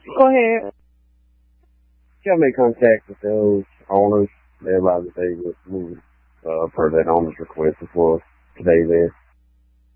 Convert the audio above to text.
Go ahead. Gotta make contact with those owners. They allowed to say this move per that owner's request before today's end.